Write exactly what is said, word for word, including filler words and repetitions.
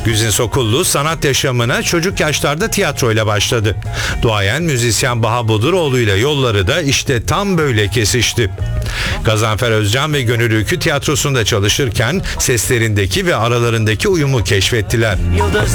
Güzin Sokullu sanat yaşamına çocuk yaşlarda tiyatroyla başladı. Duayen müzisyen Baha Boduroğlu ile yolları da işte tam böyle kesişti. Gazanfer Özcan ve Gönül Ülkü tiyatrosunda çalışırken seslerindeki ve aralarındaki uyumu keşfettiler. Yıldız